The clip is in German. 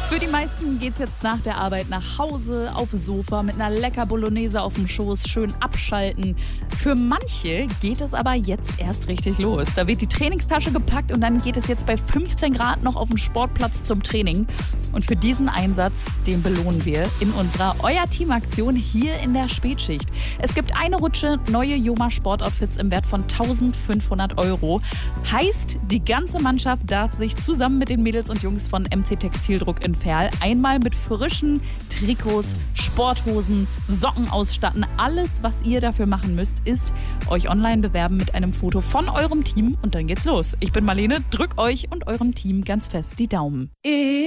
Für die meisten geht's jetzt nach der Arbeit nach Hause, aufs Sofa, mit einer lecker Bolognese auf dem Schoß, schön abschalten. Für manche geht es aber jetzt erst richtig los. Da wird die Trainingstasche gepackt und dann geht es jetzt bei 15 Grad noch auf den Sportplatz zum Training. Und für diesen Einsatz, den belohnen wir in unserer Euer-Team-Aktion hier in der Spätschicht. Es gibt eine Rutsche neue Joma-Sportoutfits im Wert von 1.500 €. Heißt, die ganze Mannschaft darf sich zusammen mit den Mädels und Jungs von MC Textildruck in Verl einmal mit frischen Trikots, Sporthosen, Socken ausstatten. Alles, was ihr dafür machen müsst, ist euch online bewerben mit einem Foto von eurem Team und dann geht's los. Ich bin Marlene, drück euch und eurem Team ganz fest die Daumen.